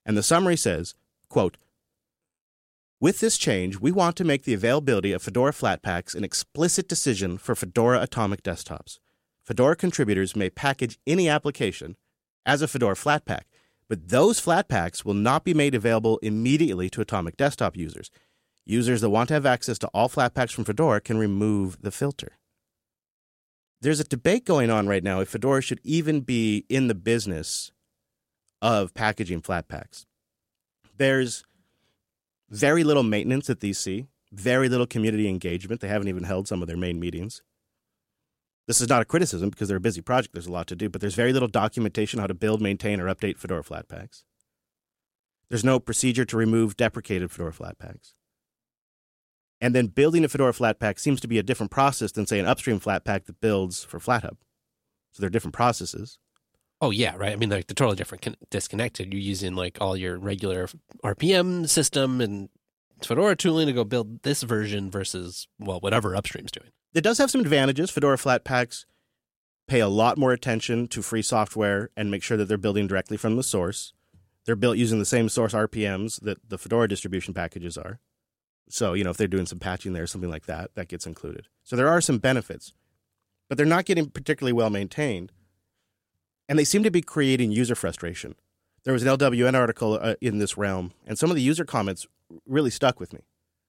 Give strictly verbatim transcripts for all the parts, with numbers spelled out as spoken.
And the summary says, quote, "With this change, we want to make the availability of Fedora Flatpaks an explicit decision for Fedora Atomic desktops. Fedora contributors may package any application as a Fedora Flatpak, but those Flatpaks will not be made available immediately to Atomic desktop users. Users that want to have access to all Flatpaks from Fedora can remove the filter." There's a debate going on right now if Fedora should even be in the business of packaging Flatpaks. There's very little maintenance at D C, very little community engagement. They haven't even held some of their main meetings. This is not a criticism because they're a busy project. There's a lot to do, but there's very little documentation how to build, maintain, or update Fedora Flatpaks. There's no procedure to remove deprecated Fedora Flatpaks. And then building a Fedora Flatpak seems to be a different process than, say, an upstream Flatpak that builds for FlatHub. So they're different processes. Oh, yeah, right. I mean, like, they're totally different, con- disconnected. You're using, like, all your regular R P M system and Fedora tooling to go build this version versus, well, whatever upstream's doing. It does have some advantages. Fedora Flatpaks pay a lot more attention to free software and make sure that they're building directly from the source. They're built using the same source R P Ms that the Fedora distribution packages are. So, you know, if they're doing some patching there or something like that, that gets included. So there are some benefits, but they're not getting particularly well maintained. And they seem to be creating user frustration. There was an L W N article uh, in this realm, and some of the user comments really stuck with me.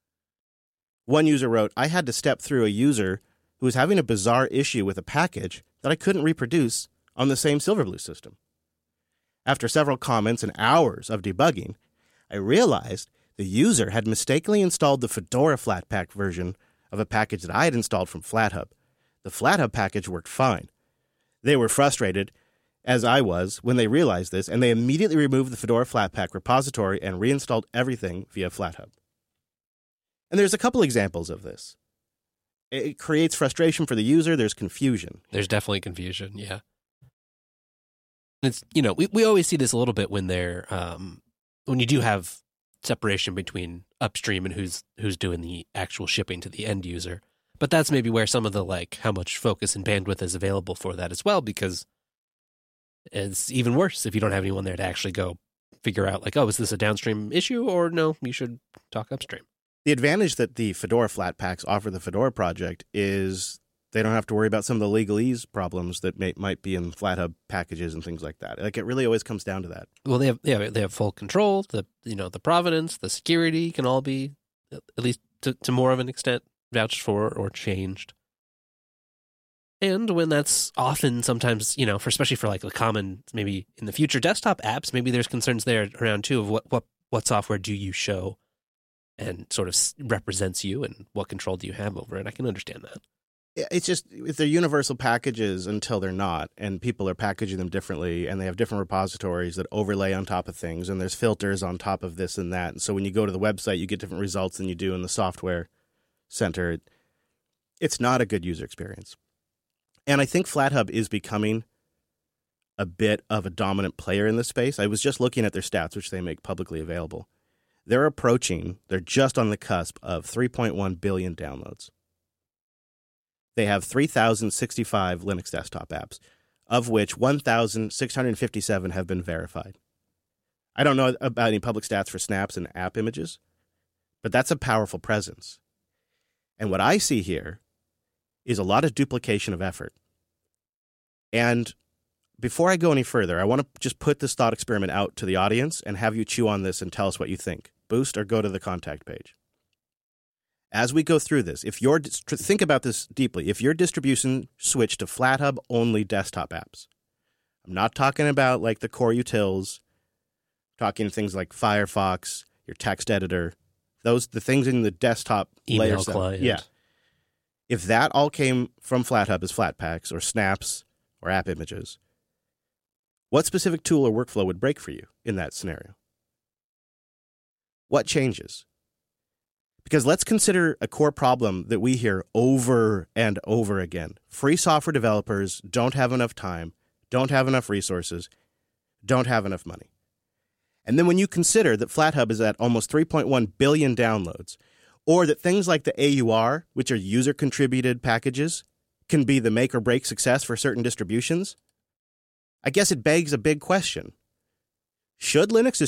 One user wrote, "I had to step through a user who was having a bizarre issue with a package that I couldn't reproduce on the same Silverblue system. After several comments and hours of debugging, I realized the user had mistakenly installed the Fedora Flatpak version of a package that I had installed from FlatHub. The FlatHub package worked fine. They were frustrated, as I was, when they realized this, and they immediately removed the Fedora Flatpak repository and reinstalled everything via FlatHub." And there's a couple examples of this. It creates frustration for the user. There's confusion. There's definitely confusion, yeah. It's, you know, we, we always see this a little bit when they're, um, when you do have separation between upstream and who's who's doing the actual shipping to the end user. But that's maybe where some of the, like, how much focus and bandwidth is available for that as well, because it's even worse if you don't have anyone there to actually go figure out, like, oh, is this a downstream issue, or no, you should talk upstream. The advantage that the Fedora Flatpaks offer the Fedora project is they don't have to worry about some of the legalese problems that may, might be in FlatHub packages and things like that. Like, it really always comes down to that. Well, they have they have, they have full control. The you know the provenance, the security can all be, at least to, to more of an extent, vouched for or changed. And when that's often sometimes, you know, for especially for like the common, maybe in the future desktop apps, maybe there's concerns there around too of what what what software do you show and sort of represents you, and what control do you have over it. I can understand that. It's just, if they're universal packages until they're not, and people are packaging them differently, and they have different repositories that overlay on top of things, and there's filters on top of this and that. And so when you go to the website, you get different results than you do in the software center. It's not a good user experience. And I think FlatHub is becoming a bit of a dominant player in this space. I was just looking at their stats, which they make publicly available. They're approaching, they're just on the cusp of three point one billion downloads. They have three thousand sixty-five Linux desktop apps, of which one thousand six hundred fifty-seven have been verified. I don't know about any public stats for snaps and app images, but that's a powerful presence. And what I see here is a lot of duplication of effort. And before I go any further, I want to just put this thought experiment out to the audience and have you chew on this and tell us what you think. Boost or go to the contact page. As we go through this, if you're, think about this deeply. If your distribution switched to FlatHub only desktop apps, I'm not talking about like the core utils, talking things like Firefox, your text editor, those the things in the desktop email layer stuff. client. Yeah. If that all came from FlatHub as Flatpaks or snaps or app images, what specific tool or workflow would break for you in that scenario? What changes? Because let's consider a core problem that we hear over and over again. Free software developers don't have enough time, don't have enough resources, don't have enough money. And then when you consider that FlatHub is at almost three point one billion downloads, or that things like the A U R, which are user-contributed packages, can be the make or break success for certain distributions, I guess it begs a big question. Should Linux